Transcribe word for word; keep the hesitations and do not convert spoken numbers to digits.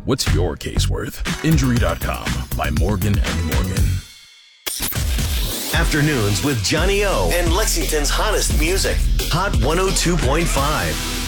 What's your case worth? Injury dot com by Morgan and Morgan. Afternoons with Johnny O and Lexington's hottest music. Hot one oh two point five.